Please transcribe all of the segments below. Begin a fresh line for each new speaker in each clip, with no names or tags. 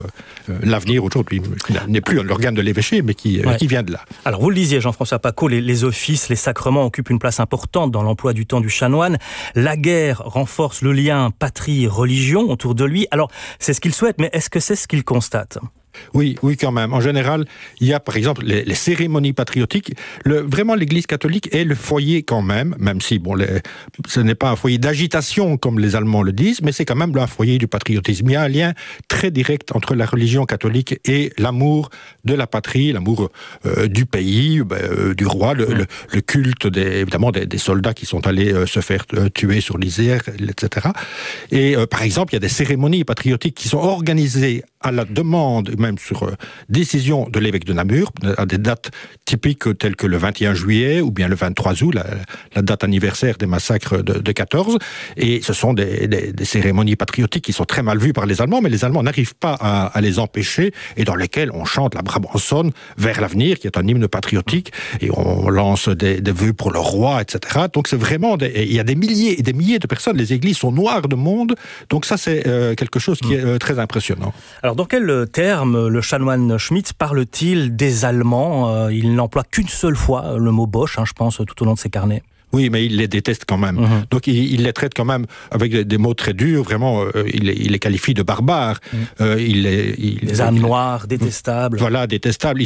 l'avenir aujourd'hui, qui n'est plus l'organe de l'évêché, mais qui vient de là.
Alors vous le disiez, Jean-François Pacaud, les offices, les sacrements occupent une place importante dans l'emploi du temps du chanoine. La guerre renforce le lien patrie-religion autour de lui. Alors c'est ce qu'il souhaite, mais est-ce que c'est ce qu'il constate ?
Oui, quand même. En général, il y a par exemple les cérémonies patriotiques. Vraiment, l'Église catholique est le foyer quand même si ce n'est pas un foyer d'agitation comme les Allemands le disent, mais c'est quand même un foyer du patriotisme. Il y a un lien très direct entre la religion catholique et l'amour de la patrie, l'amour du pays, du roi, le culte évidemment des soldats qui sont allés se faire tuer sur l'Isère, etc. Et par exemple, il y a des cérémonies patriotiques qui sont organisées à la demande, même sur décision de l'évêque de Namur, à des dates typiques telles que le 21 juillet ou bien le 23 août, la date anniversaire des massacres de 14. Et ce sont des cérémonies patriotiques qui sont très mal vues par les Allemands, mais les Allemands n'arrivent pas à les empêcher, et dans lesquelles on chante la Brabançonne vers l'avenir, qui est un hymne patriotique, et on lance des vœux pour le roi, etc. Donc c'est vraiment, il y a des milliers et des milliers de personnes, les églises sont noires de monde, donc ça c'est quelque chose qui est très impressionnant.
Alors dans quel terme le chanoine Schmitz parle-t-il des Allemands ? Il n'emploie qu'une seule fois le mot Boche, je pense, tout au long de ses carnets.
Oui, mais il les déteste quand même. Donc il les traite quand même avec des mots très durs. Vraiment, il les qualifie de barbares.
Les âmes noires, détestables.
Voilà, détestables. Ils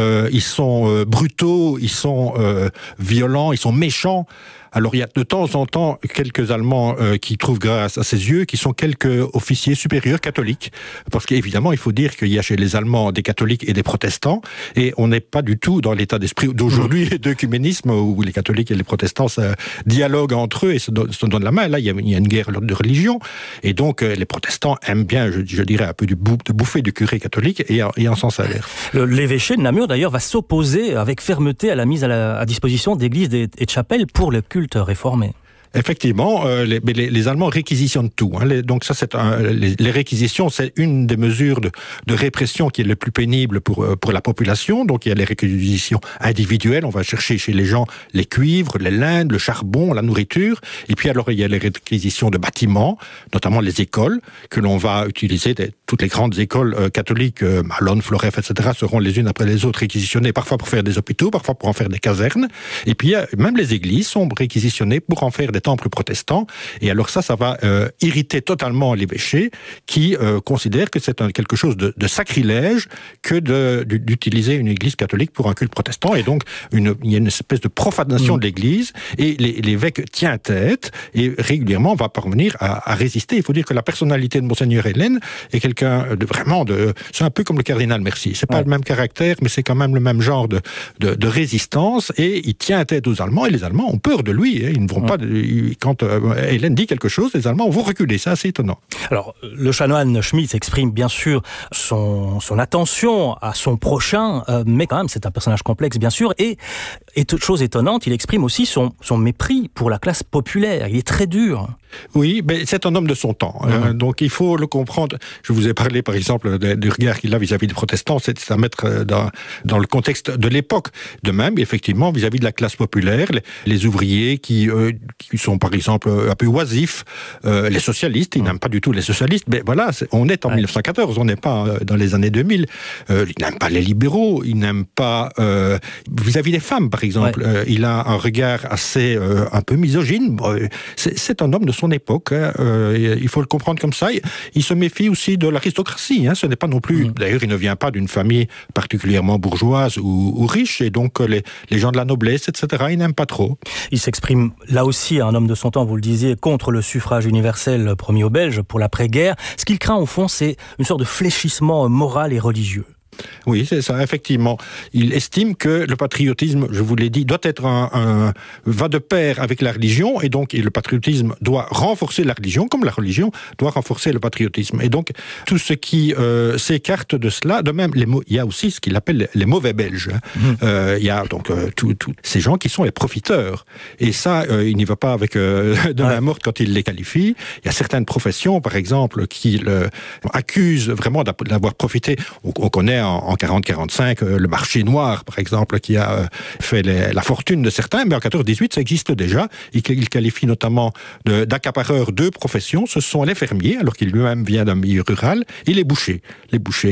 sont brutaux, ils sont violents, ils sont méchants. Alors il y a de temps en temps quelques Allemands qui trouvent grâce à ses yeux, qui sont quelques officiers supérieurs catholiques, parce qu'évidemment il faut dire qu'il y a chez les Allemands des catholiques et des protestants, et on n'est pas du tout dans l'état d'esprit d'aujourd'hui d'œcuménisme où les catholiques et les protestants dialoguent entre eux et se donnent la main. Là il y a une guerre de religion, et donc les protestants aiment bien, je dirais, un peu de bouffer du curé catholique et en s'en servir.
L'évêché de Namur d'ailleurs va s'opposer avec fermeté à la mise à disposition d'églises et de chapelles pour le culte réformé.
Effectivement, les Allemands réquisitionnent tout. Donc ça, les réquisitions, c'est une des mesures de répression qui est le plus pénible pour la population. Donc il y a les réquisitions individuelles. On va chercher chez les gens les cuivres, les lindes, le charbon, la nourriture. Et puis alors il y a les réquisitions de bâtiments, notamment les écoles que l'on va utiliser. Toutes les grandes écoles catholiques, Malone, Floref, etc., seront les unes après les autres réquisitionnées, parfois pour faire des hôpitaux, parfois pour en faire des casernes. Et puis même les églises sont réquisitionnées pour en faire des temples protestants. Et alors ça va irriter totalement l'évêché qui considère que c'est quelque chose de sacrilège que d'utiliser une église catholique pour un culte protestant. Et donc il y a une espèce de profanation de l'église, et l'évêque tient tête et régulièrement va parvenir à résister. Il faut dire que la personnalité de Monseigneur Hélène est quelqu'un c'est un peu comme le cardinal Mercier. C'est pas le même caractère, mais c'est quand même le même genre de résistance, et il tient tête aux Allemands, et les Allemands ont peur de lui. Ils ne vont pas quand Hélène dit quelque chose, les Allemands vont reculer. C'est assez étonnant.
Alors, le chanoine Schmitz exprime bien sûr son attention à son prochain, mais quand même, c'est un personnage complexe, bien sûr, et chose étonnante, il exprime aussi son mépris pour la classe populaire. Il est très dur.
Oui, mais c'est un homme de son temps. Donc il faut le comprendre. Je vous ai parlé, par exemple, du regard qu'il a vis-à-vis des protestants. C'est à mettre dans le contexte de l'époque. De même, effectivement, vis-à-vis de la classe populaire, les ouvriers qui sont, par exemple, un peu oisifs, les socialistes, ils n'aiment pas du tout les socialistes. Mais voilà, on est en 1914, on n'est pas dans les années 2000. Ils n'aiment pas les libéraux, ils n'aiment pas... vis-à-vis des femmes, par exemple, il a un regard assez un peu misogyne. C'est un homme de son époque, il faut le comprendre comme ça. Il se méfie aussi de l'aristocratie, ce n'est pas non plus... D'ailleurs, il ne vient pas d'une famille particulièrement bourgeoise ou riche, et donc les gens de la noblesse, etc., ils n'aiment pas trop.
Il s'exprime là aussi, un homme de son temps, vous le disiez, contre le suffrage universel promis aux Belges pour l'après-guerre. Ce qu'il craint, au fond, c'est une sorte de fléchissement moral et religieux.
Oui, c'est ça, effectivement. Il estime que le patriotisme, je vous l'ai dit, doit être va de pair avec la religion, et donc le patriotisme doit renforcer la religion, comme la religion doit renforcer le patriotisme. Et donc, tout ce qui s'écarte de cela, de même, il y a aussi ce qu'il appelle les mauvais Belges. Il y a donc tous ces gens qui sont les profiteurs. Et ça, il n'y va pas avec de main morte quand il les qualifie. Il y a certaines professions, par exemple, qui accusent vraiment d'avoir profité. On connaît en 40-45 le marché noir, par exemple, qui a fait la fortune de certains, mais en 14-18, ça existe déjà. Il qualifie notamment d'accapareurs deux professions. Ce sont les fermiers, alors qu'il lui-même vient d'un milieu rural, et les bouchers. Les bouchers